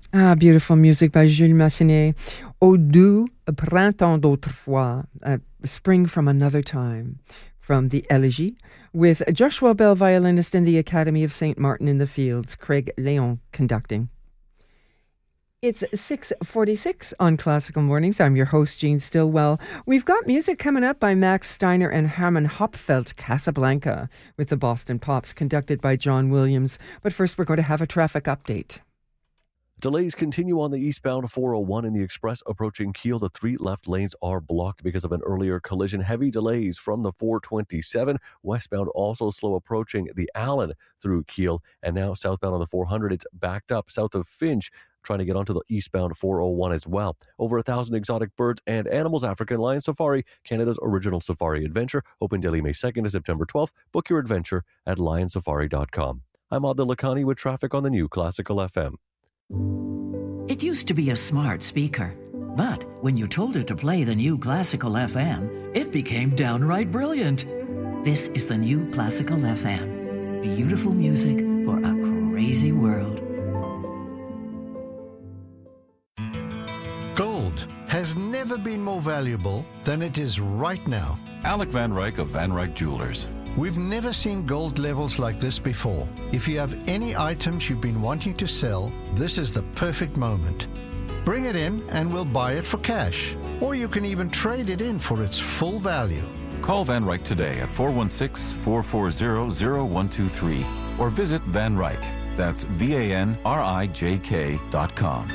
Ah, beautiful music by Jules Massenet. Au doux printemps d'autrefois, spring from another time, from the Elegy, with Joshua Bell, violinist in the Academy of St. Martin in the Fields, Craig Leon conducting. It's 6:46 on Classical Mornings. I'm your host, Jean Stillwell. We've got music coming up by Max Steiner and Hermann Hopfeld, Casablanca, with the Boston Pops, conducted by John Williams. But first, we're going to have a traffic update. Delays continue on the eastbound 401 in the express approaching Kiel. The 3 left lanes are blocked because of an earlier collision. Heavy delays from the 427. Westbound also slow approaching the Allen through Kiel. And now southbound on the 400, it's backed up south of Finch, trying to get onto the eastbound 401 as well. Over 1,000 exotic birds and animals. African Lion Safari, Canada's original safari adventure. Open daily May 2nd to September 12th. Book your adventure at lionsafari.com. I'm Adil Lakhani with traffic on the new Classical FM. It used to be a smart speaker, but when you told it to play the new Classical FM, it became downright brilliant. This is the new Classical FM. Beautiful music for a crazy world. Gold has never been more valuable than it is right now. Alec Van Ryk of Van Ryk Jewelers. We've never seen gold levels like this before. If you have any items you've been wanting to sell, this is the perfect moment. Bring it in and we'll buy it for cash. Or you can even trade it in for its full value. Call Van Ryk today at 416-440-0123 or visit Van Ryk. That's VANRIJK.com.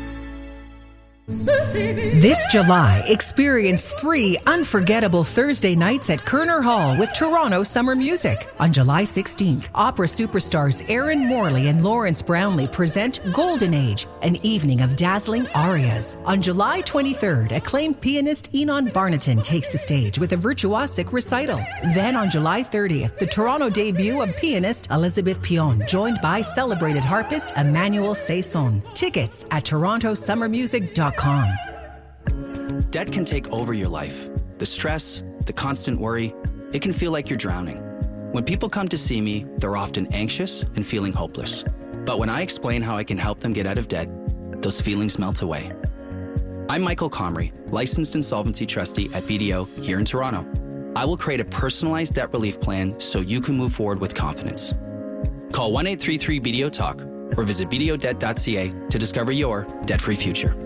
This July, experience 3 unforgettable Thursday nights at Kerner Hall with Toronto Summer Music. On July 16th, opera superstars Aaron Morley and Lawrence Brownlee present Golden Age, an evening of dazzling arias. On July 23rd, acclaimed pianist Enon Barnaton takes the stage with a virtuosic recital. Then on July 30th, the Toronto debut of pianist Elizabeth Pion, joined by celebrated harpist Emmanuel Saison. Tickets at torontosummermusic.com. Debt can take over your life. The stress, the constant worry, it can feel like you're drowning. When people come to see me, they're often anxious and feeling hopeless. But when I explain how I can help them get out of debt, those feelings melt away. I'm Michael Comrie, licensed insolvency trustee at BDO here in Toronto. I will create a personalized debt relief plan so you can move forward with confidence. Call 1-833-BDO-TALK or visit bdodebt.ca to discover your debt-free future.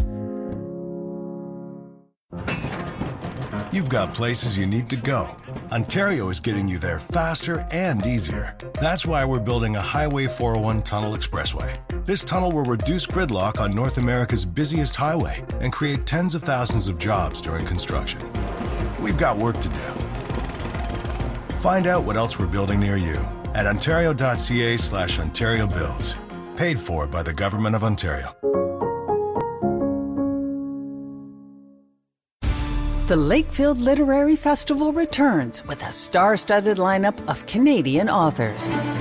You've got places you need to go. Ontario is getting you there faster and easier. That's why we're building a Highway 401 Tunnel Expressway. This tunnel will reduce gridlock on North America's busiest highway and create tens of thousands of jobs during construction. We've got work to do. Find out what else we're building near you at ontario.ca/Ontario Builds. Paid for by the Government of Ontario. The Lakefield Literary Festival returns with a star-studded lineup of Canadian authors.